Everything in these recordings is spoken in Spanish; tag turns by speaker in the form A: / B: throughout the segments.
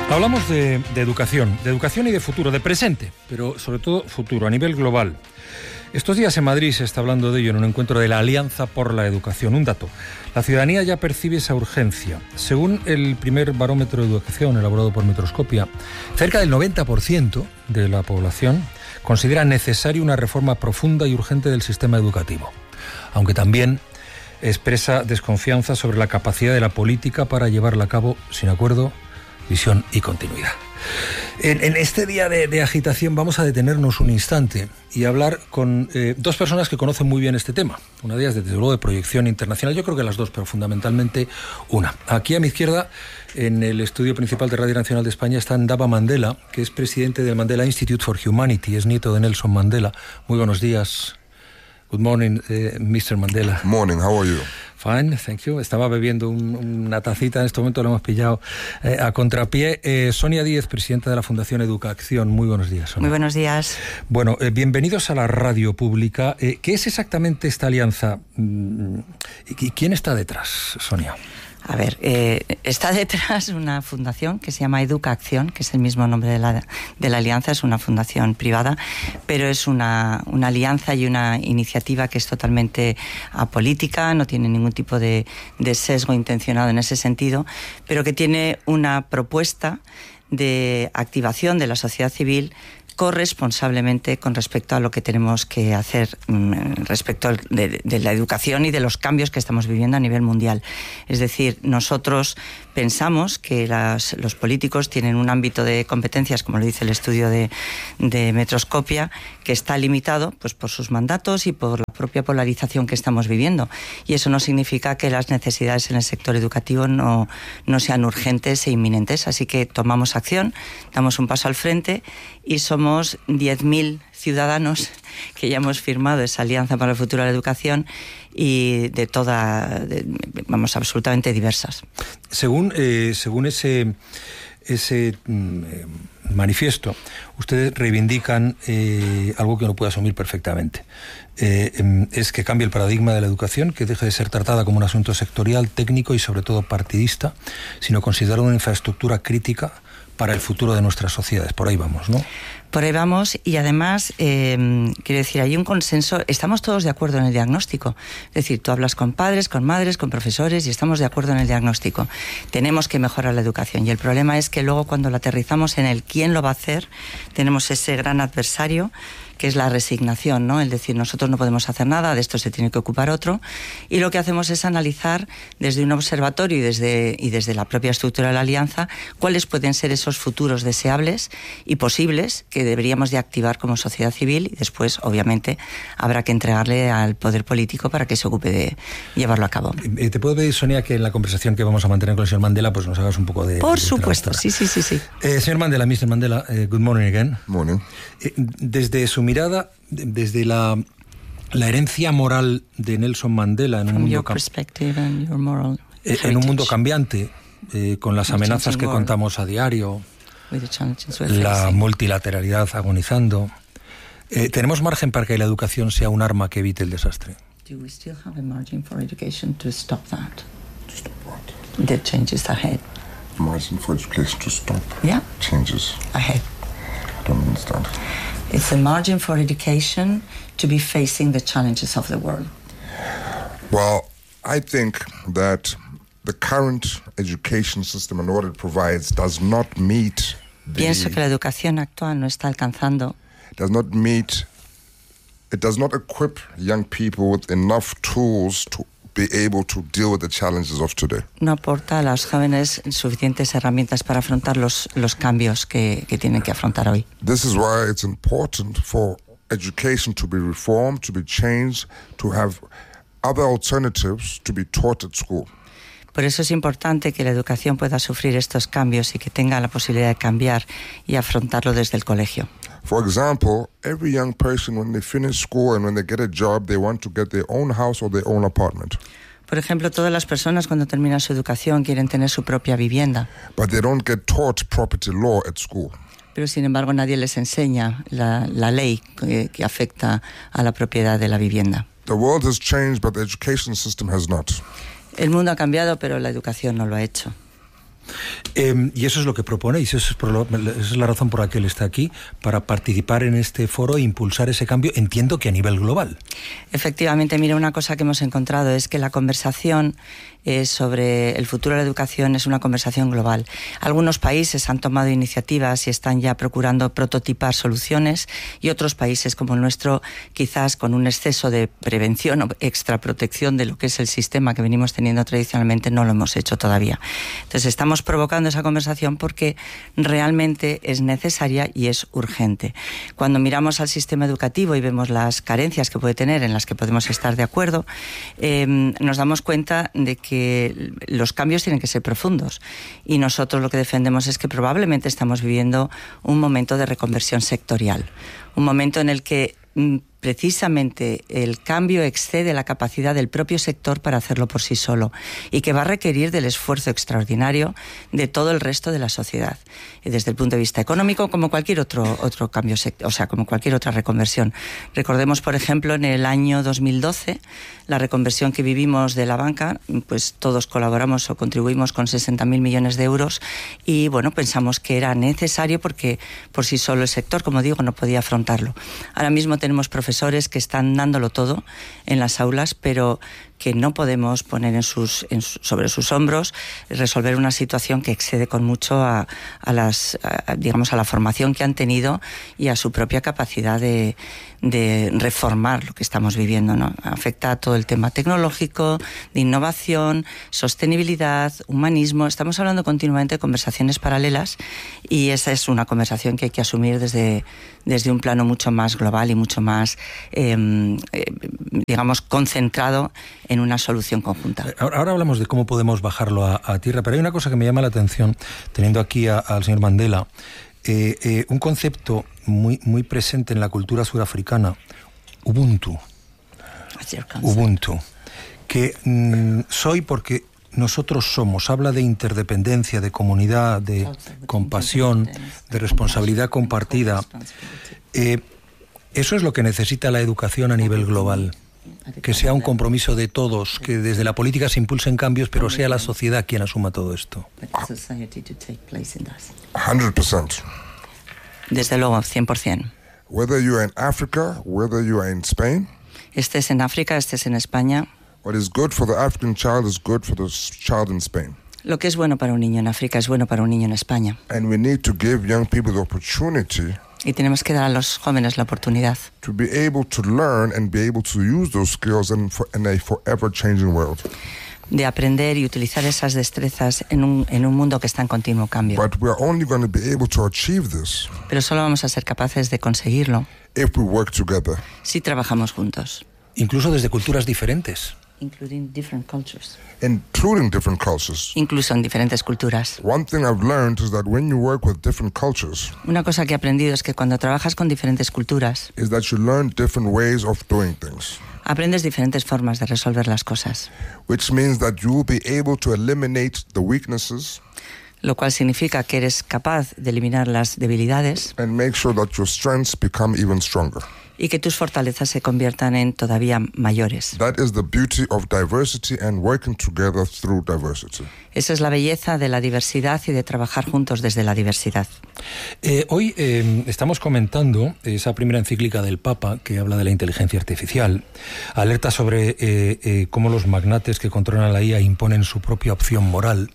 A: Hablamos de educación y de futuro, de presente, pero sobre todo futuro, a nivel global. Estos días en Madrid se está hablando de ello en un encuentro de la Alianza por la Educación. Un dato, la ciudadanía ya percibe esa urgencia. Según el primer barómetro de educación elaborado por Metroscopia, cerca del 90% de la población considera necesaria una reforma profunda y urgente del sistema educativo, aunque también expresa desconfianza sobre la capacidad de la política para llevarla a cabo sin acuerdo, visión y continuidad. En este día de agitación vamos a detenernos un instante y hablar con dos personas que conocen muy bien este tema. Una de ellas, desde luego, de proyección internacional. Yo creo que las dos, pero fundamentalmente una. Aquí a mi izquierda, en el estudio principal de Radio Nacional de España, está Ndaba Mandela, que es presidente del Mandela Institute for Humanity, es nieto de Nelson Mandela. Muy buenos días. Good morning, Mr. Mandela.
B: Morning, how are you?
A: Fine, thank you. Estaba bebiendo una tacita, en este momento lo hemos pillado a contrapié. Sonia Díez, presidenta de la Fundación Educación. Muy buenos días, Sonia.
C: Muy buenos días.
A: Bueno, bienvenidos a la radio pública. ¿Qué es exactamente esta alianza? ¿Y quién está detrás, Sonia?
C: A ver, está detrás una fundación que se llama Educación, que es el mismo nombre de la alianza, es una fundación privada, pero es una alianza y una iniciativa que es totalmente apolítica, no tiene ningún tipo de sesgo intencionado en ese sentido, pero que tiene una propuesta de activación de la sociedad civil corresponsablemente con respecto a lo que tenemos que hacer respecto de la educación y de los cambios que estamos viviendo a nivel mundial. Es decir, nosotros pensamos que los políticos tienen un ámbito de competencias, como lo dice el estudio de Metroscopia, que está limitado pues, por sus mandatos y por la propia polarización que estamos viviendo. Y eso no significa que las necesidades en el sector educativo no sean urgentes e inminentes. Así que tomamos acción, damos un paso al frente y somos 10.000 ciudadanos que ya hemos firmado esa Alianza para el Futuro de la Educación y vamos, absolutamente diversas.
A: Según ese manifiesto, ustedes reivindican algo que uno puede asumir perfectamente. Es que cambie el paradigma de la educación, que deje de ser tratada como un asunto sectorial, técnico y sobre todo partidista, sino considerada una infraestructura crítica para el futuro de nuestras sociedades. Por ahí vamos, ¿no?
C: Por ahí vamos, y además, quiero decir, hay un consenso, estamos todos de acuerdo en el diagnóstico. Es decir, tú hablas con padres, con madres, con profesores y estamos de acuerdo en el diagnóstico. Tenemos que mejorar la educación y el problema es que luego cuando la aterrizamos en el quién lo va a hacer, tenemos ese gran adversario que es la resignación, ¿no? Es decir, nosotros no podemos hacer nada, de esto se tiene que ocupar otro, y lo que hacemos es analizar desde un observatorio y desde la propia estructura de la alianza cuáles pueden ser esos futuros deseables y posibles que deberíamos de activar como sociedad civil y después, obviamente, habrá que entregarle al poder político para que se ocupe de llevarlo a cabo.
A: ¿Te puedo pedir, Sonia, que en la conversación que vamos a mantener con el señor Mandela pues nos hagas un poco de...
C: Por supuesto, sí.
A: Señor Mandela, Mr. Mandela, good morning again.
B: Morning.
A: Desde su mirada, desde la herencia moral de Nelson Mandela en un mundo cambiante, con las amenazas que contamos a diario, la multilateralidad agonizando, ¿tenemos margen para que la educación sea un arma que evite el desastre?
C: Do we still have a margin for education to stop that? To stop what? The changes ahead.
B: Margin for education to stop changes
C: ahead.
B: I don't understand.
C: It's a margin for education to be facing the challenges of the world.
B: Well, I think that the current education system and what it provides does not meet
C: Pienso que la educación actual no está alcanzando.
B: It does not equip young people with enough tools to be able to deal with the challenges of today.
C: No aporta a los jóvenes suficientes herramientas para afrontar los cambios que tienen que afrontar hoy.
B: This is why it's important for education to be reformed, to be changed, to have other alternatives to be taught at school.
C: Por eso es importante que la educación pueda sufrir estos cambios y que tenga la posibilidad de cambiar y afrontarlo desde el colegio.
B: For example, every young person, when they finish school and when they get a job, they want to get their own house or their own apartment.
C: Por ejemplo, todas las personas cuando terminan su educación quieren tener su propia vivienda.
B: But they don't get taught property law at school.
C: Pero sin embargo nadie les enseña la ley que afecta a la propiedad de la vivienda.
B: The world has changed, but the education system has not.
C: El mundo ha cambiado, pero la educación no lo ha hecho.
A: Y eso es lo que proponéis, esa es la razón por la que él está aquí, para participar en este foro e impulsar ese cambio, entiendo que a nivel global.
C: Efectivamente, mira, una cosa que hemos encontrado es que la conversación sobre el futuro de la educación es una conversación global. Algunos países han tomado iniciativas y están ya procurando prototipar soluciones, y otros países como el nuestro, quizás con un exceso de prevención o extra protección de lo que es el sistema que venimos teniendo tradicionalmente, no lo hemos hecho todavía. Entonces estamos provocando esa conversación porque realmente es necesaria y es urgente. Cuando miramos al sistema educativo y vemos las carencias que puede tener, en las que podemos estar de acuerdo, nos damos cuenta de que los cambios tienen que ser profundos, y nosotros lo que defendemos es que probablemente estamos viviendo un momento de reconversión sectorial, un momento en el que precisamente el cambio excede la capacidad del propio sector para hacerlo por sí solo, y que va a requerir del esfuerzo extraordinario de todo el resto de la sociedad, desde el punto de vista económico, como cualquier otro cambio, o sea, como cualquier otra reconversión. Recordemos, por ejemplo, en el año 2012, la reconversión que vivimos de la banca, pues todos colaboramos o contribuimos con 60.000 millones de euros, y bueno, pensamos que era necesario porque por sí solo el sector, como digo, no podía afrontarlo. Ahora mismo tenemos profesores que están dándolo todo en las aulas, pero que no podemos poner sobre sus hombros resolver una situación que excede con mucho a la formación que han tenido y a su propia capacidad de reformar lo que estamos viviendo, ¿no? Afecta a todo el tema tecnológico, de innovación, sostenibilidad, humanismo. Estamos hablando continuamente de conversaciones paralelas, y esa es una conversación que hay que asumir desde un plano mucho más global y mucho más, concentrado en una solución conjunta.
A: Ahora hablamos de cómo podemos bajarlo a tierra, pero hay una cosa que me llama la atención, teniendo aquí al señor Mandela, un concepto muy presente en la cultura surafricana, Ubuntu, que soy porque nosotros somos, habla de interdependencia, de comunidad, de compasión, de responsabilidad compartida. Eso es lo que necesita la educación a nivel global. Que sea un compromiso de todos, que desde la política se impulsen cambios, pero sea la sociedad quien asuma todo esto.
B: 100%.
C: Desde luego, 100%.
B: Whether you are in Africa, whether you are in Spain,
C: estés en África, estés en España,
B: what is good for the African child is good for the child in Spain.
C: Lo que es bueno para un niño en África es bueno para un niño en España.
B: And we need to give young people the opportunity
C: y tenemos que dar a los jóvenes la oportunidad
B: to be able to learn and be able to use those skills in a forever changing world.
C: De aprender y utilizar esas destrezas en un mundo que está en continuo cambio.
B: But we are only going to be able to achieve this
C: Pero solo vamos a ser capaces de conseguirlo
B: if we work together.
C: Si trabajamos juntos.
A: Incluso desde culturas diferentes.
C: Including different cultures.
B: Including different cultures.
C: Incluso en diferentes culturas.
B: One thing I've learned is that when you work with different cultures,
C: una cosa que he aprendido es que cuando trabajas con diferentes culturas,
B: is that you learn different ways of doing things.
C: Aprendes diferentes formas de resolver las cosas.
B: Which means that you will be able to eliminate the weaknesses.
C: Lo cual significa que eres capaz de eliminar las debilidades.
B: And make sure that your strengths become even stronger.
C: Y que tus fortalezas se conviertan en todavía mayores.
B: That is the beauty of diversity and working together through diversity.
C: Esa es la belleza de la diversidad y de trabajar juntos desde la diversidad.
A: Hoy estamos comentando esa primera encíclica del Papa que habla de la inteligencia artificial, alerta sobre cómo los magnates que controlan la IA imponen su propia opción moral.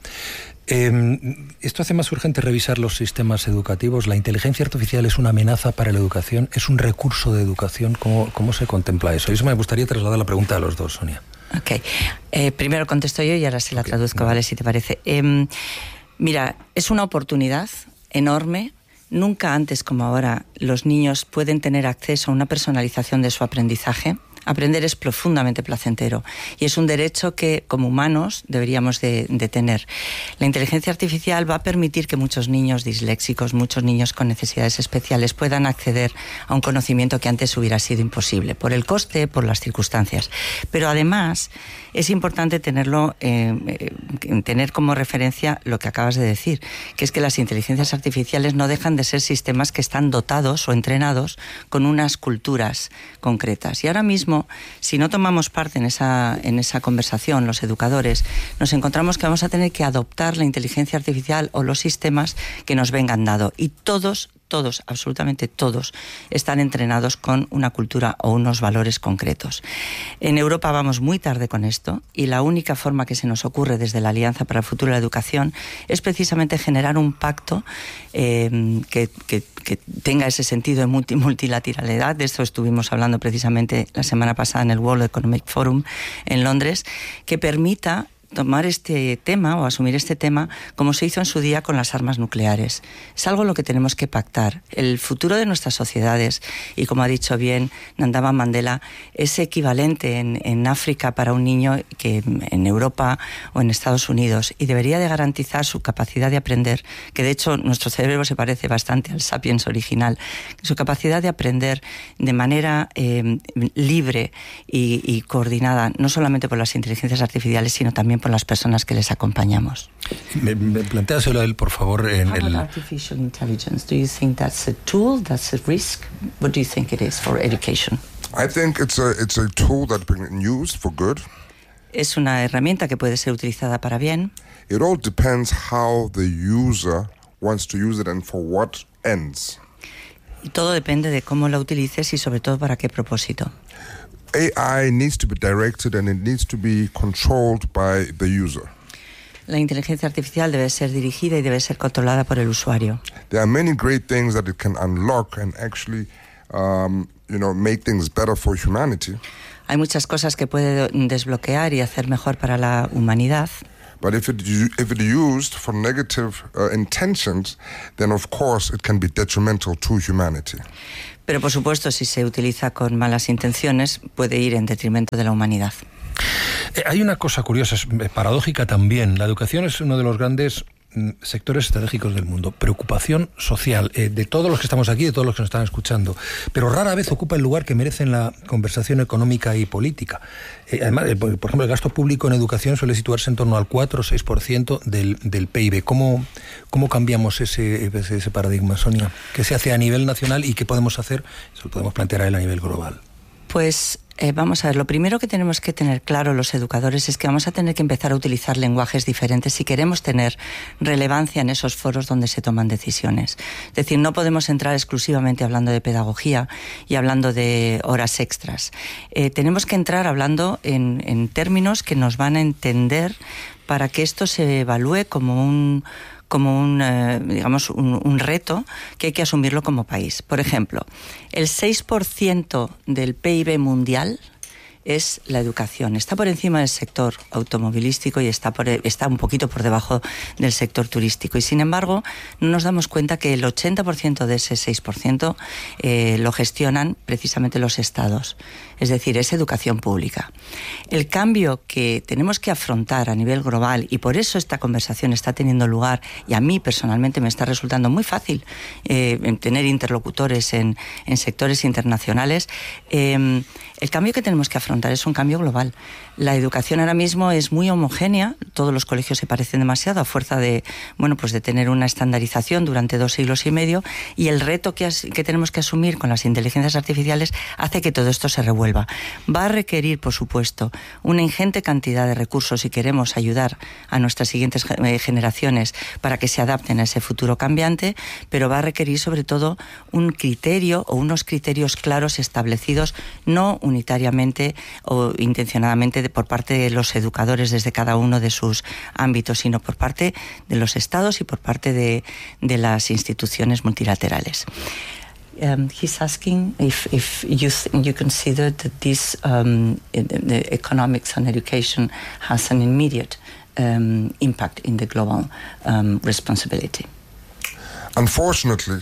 A: Esto hace más urgente revisar los sistemas educativos. ¿La inteligencia artificial es una amenaza para la educación? ¿Es un recurso de educación? ¿Cómo se contempla eso? Y eso me gustaría trasladar la pregunta a los dos, Sonia.
C: Ok. Primero contesto yo y ahora sí la traduzco, ¿vale? Si te parece. Mira, es una oportunidad enorme. Nunca antes como ahora los niños pueden tener acceso a una personalización de su aprendizaje. Aprender es profundamente placentero y es un derecho que, como humanos, deberíamos de tener. La inteligencia artificial va a permitir que muchos niños disléxicos, muchos niños con necesidades especiales puedan acceder a un conocimiento que antes hubiera sido imposible, por el coste, por las circunstancias. Pero además es importante tener como referencia lo que acabas de decir, que es que las inteligencias artificiales no dejan de ser sistemas que están dotados o entrenados con unas culturas concretas. Y ahora mismo mismo, si no tomamos parte en esa conversación, los educadores, nos encontramos que vamos a tener que adoptar la inteligencia artificial o los sistemas que nos vengan dado. Y todos, absolutamente todos, están entrenados con una cultura o unos valores concretos. En Europa vamos muy tarde con esto y la única forma que se nos ocurre desde la Alianza para el Futuro de la Educación es precisamente generar un pacto que tenga ese sentido de multilateralidad. De esto estuvimos hablando precisamente la semana pasada en el World Economic Forum en Londres, que permita tomar este tema o asumir este tema como se hizo en su día con las armas nucleares. Es algo lo que tenemos que pactar. El futuro de nuestras sociedades, y como ha dicho bien Nelson Mandela, es equivalente en África para un niño que en Europa o en Estados Unidos, y debería de garantizar su capacidad de aprender, que de hecho nuestro cerebro se parece bastante al Sapiens original, su capacidad de aprender de manera libre y coordinada, no solamente por las inteligencias artificiales, sino también por las personas que les acompañamos.
A: Me plantéaselo a él, por favor.
C: Artificial intelligence, do you think that's a tool, that's a risk? What do you think it is for education?
B: I think it's a tool that can be used for good.
C: Es una herramienta que puede ser utilizada para bien.
B: It all depends how the user wants to use it and for what ends.
C: Y todo depende de cómo la utilices y sobre todo para qué propósito.
B: AI needs to be directed and it needs to be controlled by the user.
C: La inteligencia artificial debe ser dirigida y debe ser controlada por el usuario.
B: There are many great things that it can unlock and actually, make things better for humanity.
C: Hay muchas cosas que puede desbloquear y hacer mejor para la humanidad.
B: But if it used for negative intentions, then of course it can be detrimental to humanity.
C: Pero por supuesto, si se utiliza con malas intenciones, puede ir en detrimento de la humanidad.
A: Hay una cosa curiosa, paradójica también. La educación es uno de los grandes sectores estratégicos del mundo. Preocupación social de todos los que estamos aquí, de todos los que nos están escuchando. Pero rara vez ocupa el lugar que merece en la conversación económica y política. Además, por ejemplo, el gasto público en educación suele situarse en torno al 4 o 6% del PIB. ¿Cómo cambiamos ese paradigma, Sonia? ¿Qué se hace a nivel nacional y qué podemos hacer? Eso lo podemos plantear a nivel global.
C: Pues vamos a ver, lo primero que tenemos que tener claro los educadores es que vamos a tener que empezar a utilizar lenguajes diferentes si queremos tener relevancia en esos foros donde se toman decisiones. Es decir, no podemos entrar exclusivamente hablando de pedagogía y hablando de horas extras. Tenemos que entrar hablando en términos que nos van a entender para que esto se evalúe como un reto que hay que asumirlo como país. Por ejemplo, el 6% del PIB mundial es la educación. Está por encima del sector automovilístico y está un poquito por debajo del sector turístico. Y sin embargo, no nos damos cuenta que el 80% de ese 6% lo gestionan precisamente los estados. Es decir, es educación pública. El cambio que tenemos que afrontar a nivel global, y por eso esta conversación está teniendo lugar, y a mí personalmente me está resultando muy fácil tener interlocutores en sectores internacionales, el cambio que tenemos que afrontar es un cambio global. La educación ahora mismo es muy homogénea, todos los colegios se parecen demasiado a fuerza de tener una estandarización durante 2 siglos y medio, y el reto que tenemos que asumir con las inteligencias artificiales hace que todo esto se revuelva. Va a requerir, por supuesto, una ingente cantidad de recursos si queremos ayudar a nuestras siguientes generaciones para que se adapten a ese futuro cambiante, pero va a requerir sobre todo un criterio o unos criterios claros establecidos, no unitariamente o intencionadamente por parte de los educadores desde cada uno de sus ámbitos, sino por parte de los estados y por parte de las instituciones multilaterales. He's asking if you consider that this the economics and education has an immediate impact in the global responsibility.
B: Unfortunately,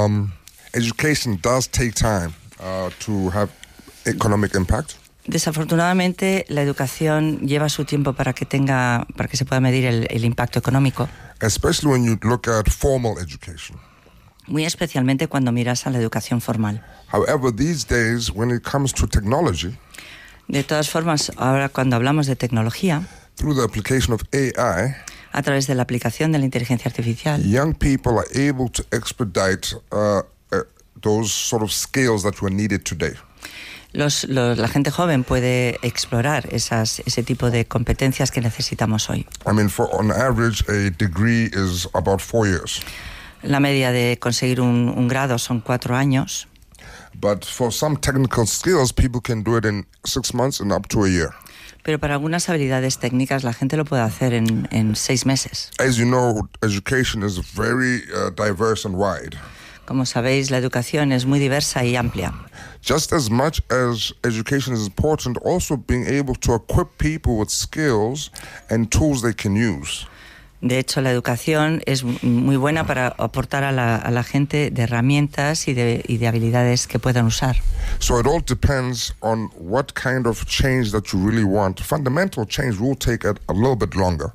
B: education does take time to have economic impact.
C: Desafortunadamente, la educación lleva su tiempo para que se pueda medir el impacto económico.
B: Especially when you look at formal education.
C: Muy especialmente cuando miras a la educación formal.
B: However, these days, when it comes to technology,
C: de todas formas, ahora cuando hablamos de tecnología,
B: through the application of AI,
C: a través de la aplicación de la inteligencia artificial,
B: young people are able to expedite those sort of skills that were needed today.
C: La gente joven puede explorar ese tipo de competencias que necesitamos hoy.
B: I mean, on average, a degree is about 4 years.
C: La media de conseguir un grado son 4 años.
B: But for some technical skills, people can do it in 6 months and up to a year.
C: Pero para algunas habilidades técnicas la gente lo puede hacer en 6 meses.
B: As you know, education is very diverse and wide.
C: Como sabéis, la educación es muy diversa y amplia.
B: Just as much as education is important, also being able to equip people with skills and tools they can use.
C: De hecho, la educación es muy buena para aportar a la gente de herramientas y de habilidades que puedan usar.
B: So it all depends on what kind of change that you really want. Fundamental change will take a little bit longer.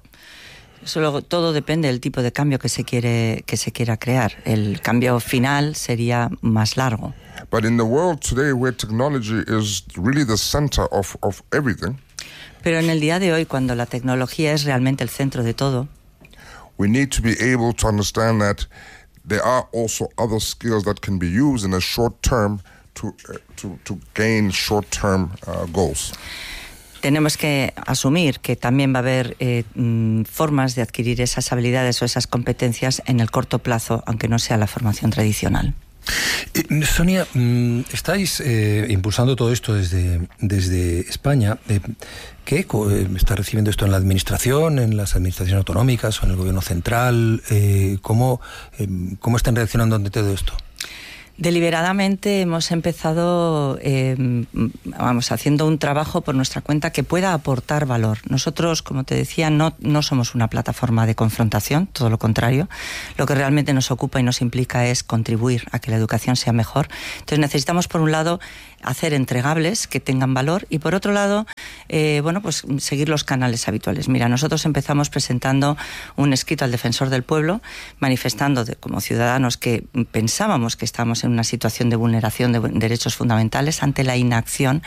C: Todo depende del tipo de cambio que se quiera crear. El cambio final sería más largo.
B: But in the world today, where technology is really the center of everything,
C: pero en el día de hoy, cuando la tecnología es realmente el centro de todo,
B: we need to be able to understand that there are also other skills that can be used in a short term to gain short-term goals.
C: Tenemos que asumir que también va a haber formas de adquirir esas habilidades o esas competencias en el corto plazo, aunque no sea la formación tradicional.
A: Sonia, estáis impulsando todo esto desde España. ¿Qué eco está recibiendo esto en la administración, en las administraciones autonómicas o en el gobierno central? ¿Cómo están reaccionando ante todo esto?
C: Deliberadamente hemos empezado, haciendo un trabajo por nuestra cuenta que pueda aportar valor. Nosotros, como te decía, no somos una plataforma de confrontación, todo lo contrario. Lo que realmente nos ocupa y nos implica es contribuir a que la educación sea mejor. Entonces necesitamos, por un lado, hacer entregables que tengan valor y, por otro lado, pues seguir los canales habituales. Mira, nosotros empezamos presentando un escrito al Defensor del Pueblo, manifestando como ciudadanos que pensábamos que estábamos en una situación de vulneración de derechos fundamentales ante la inacción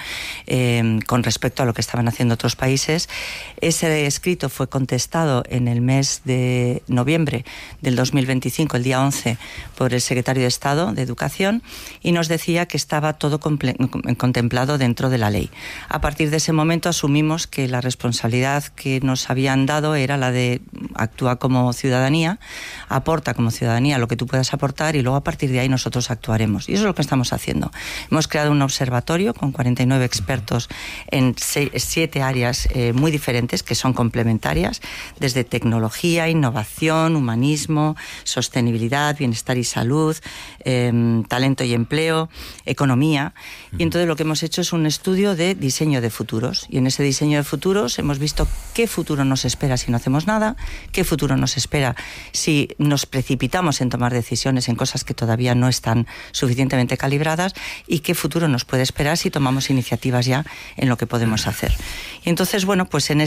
C: con respecto a lo que estaban haciendo otros países. Ese escrito fue contestado en el mes de noviembre del 2025, el día 11, por el secretario de Estado de Educación, y nos decía que estaba todo contemplado dentro de la ley. A partir de ese momento asumimos que la responsabilidad que nos habían dado era la de actuar como ciudadanía, aporta como ciudadanía lo que tú puedas aportar y luego a partir de ahí nosotros actuaremos. Y eso es lo que estamos haciendo. Hemos creado un observatorio con 49 expertos en 7 áreas muy diferentes que son complementarias, desde tecnología, innovación, humanismo, sostenibilidad, bienestar y salud, talento y empleo, economía. Y entonces lo que hemos hecho es un estudio de diseño de futuros. Y en ese diseño de futuros hemos visto qué futuro nos espera si no hacemos nada, qué futuro nos espera si nos precipitamos en tomar decisiones en cosas que todavía no están suficientemente calibradas y qué futuro nos puede esperar si tomamos iniciativas ya en lo que podemos hacer. Y entonces, pues en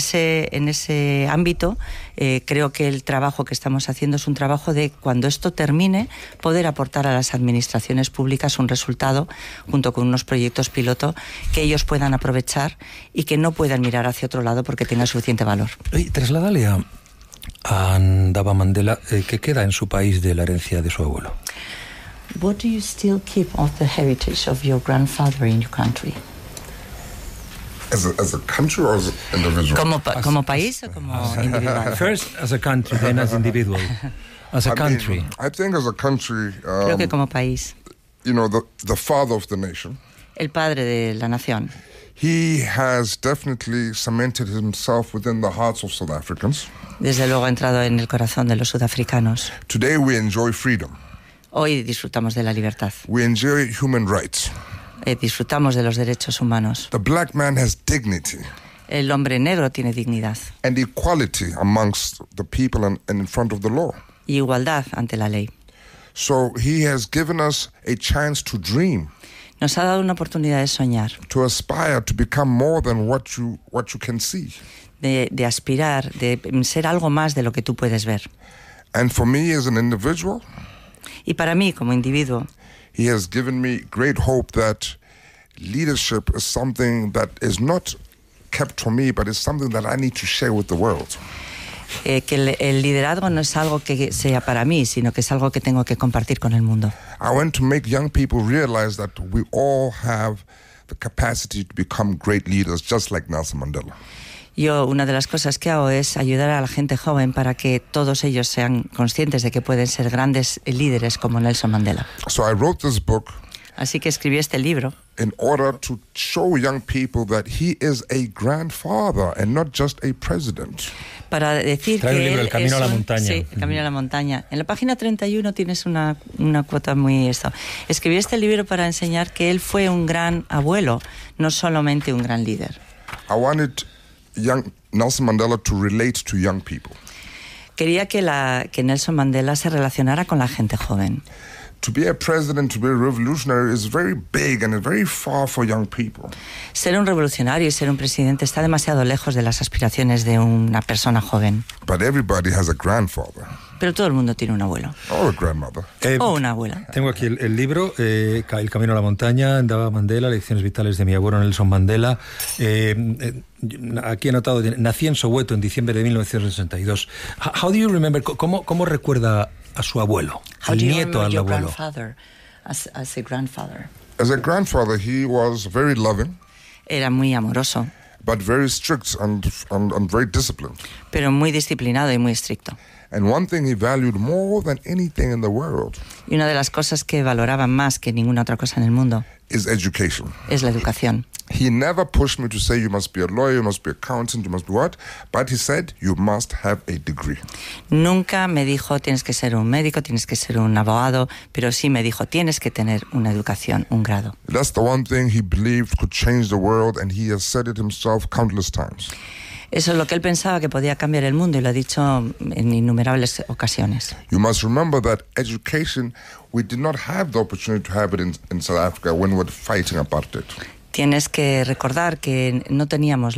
C: ese ámbito creo que el trabajo que estamos haciendo es un trabajo de, cuando esto termine, poder aportar a las administraciones públicas un resultado junto con unos proyectos piloto que ellos puedan aprovechar y que no puedan mirar hacia otro lado porque tenga suficiente valor.
A: Trasládale a Ndaba Mandela qué queda en su país de la herencia de su abuelo.
C: What do you still keep of the heritage of your grandfather in your country?
B: As a country or as an individual?
C: ¿Como país o como individual?
A: First as a country, then as individual. As a country.
B: I think as a country...
C: Creo que como país.
B: You know, the father of the nation.
C: El padre de la nación.
B: He has definitely cemented himself within the hearts of South Africans.
C: Desde luego ha entrado en el corazón de los sudafricanos.
B: Today we enjoy freedom.
C: Hoy disfrutamos de la libertad.
B: We enjoy human rights.
C: Disfrutamos de los derechos humanos.
B: The black man has dignity.
C: El hombre negro tiene dignidad.
B: And equality amongst the people and in front of the law.
C: Y igualdad ante la ley.
B: So he has given us a chance to dream.
C: Nos ha dado una oportunidad de soñar.
B: To aspire to become more than what you can see.
C: De aspirar, de ser algo más de lo que tú puedes ver.
B: And for me as an individual,
C: y para mí como individuo,
B: he has given me great hope that leadership is something that is not kept for me, but it's something that I need to share with the world.
C: Que el liderazgo no es algo que sea para mí, sino que es algo que tengo que compartir con el mundo.
B: I want to make young people realize that we all have the capacity to become great leaders, just like Nelson Mandela.
C: Yo, una de las cosas que hago es ayudar a la gente joven para que todos ellos sean conscientes de que pueden ser grandes líderes como Nelson Mandela.
B: So I wrote this book
C: Así que escribí este libro
B: in order to show young people that he is a grandfather and not just a president.
C: para decir
A: Trae
C: que
A: un libro, El camino a la montaña.
C: Sí, El camino a la montaña. En la página 31 tienes una cuota muy esto. Escribí este libro para enseñar que él fue un gran abuelo, no solamente un gran líder.
B: I wanted young Nelson Mandela to relate to young people.
C: Quería que Nelson Mandela se relacionara con la gente joven.
B: To be a president, to be a revolutionary is very big and very far for young people.
C: Ser un revolucionario y ser un presidente está demasiado lejos de las aspiraciones de una persona joven.
B: But everybody has a grandfather
C: Pero todo el mundo tiene un abuelo
B: or a grandmother.
C: o una abuela.
A: Tengo aquí el libro, El camino a la montaña, Ndaba Mandela, Lecciones vitales de mi abuelo Nelson Mandela. Aquí he notado, nací en Soweto en diciembre de 1962. How do you remember, cómo recuerda a su abuelo, el nieto al abuelo?
C: As a grandfather.
B: As a grandfather, he was very loving,
C: Era muy amoroso,
B: but very strict and very disciplined.
C: pero muy disciplinado y muy estricto.
B: And one thing he valued more than anything in the world
C: Y una de las cosas que valoraba más que ninguna otra cosa en el mundo
B: is education.
C: es la educación.
B: He never pushed me to say you must be a lawyer, you must be an accountant, you must be what, but he said you must have a degree.
C: Nunca me dijo tienes que ser un médico, tienes que ser un abogado, pero sí me dijo tienes que tener una educación, un grado.
B: That's the one thing he believed could change the world, and he has said it himself countless times.
C: Eso es lo que él pensaba que podía cambiar el mundo y lo ha dicho en innumerables ocasiones.
B: You must remember that education, we did not have the opportunity to have it in South Africa when we were fighting apartheid.
C: Tienes que recordar que no teníamos